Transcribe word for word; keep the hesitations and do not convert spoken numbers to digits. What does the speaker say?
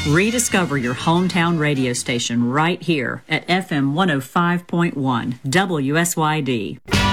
Rediscover your hometown radio station right here at F M one oh five point one W S Y D.